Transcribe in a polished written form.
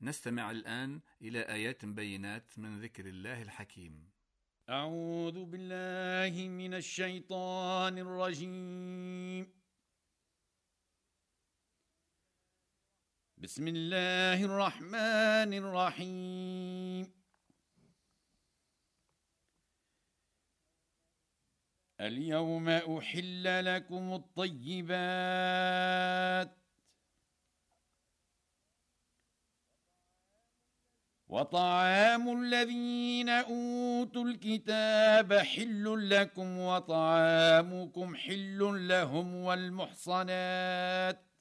نستمع الآن إلى آيات بينات من ذكر الله الحكيم. أعوذ بالله من الشيطان الرجيم. بسم الله الرحمن الرحيم. اليوم أحل لكم الطيبات وطعام الذين أوتوا الكتاب حل لكم وطعامكم حل لهم والمحصنات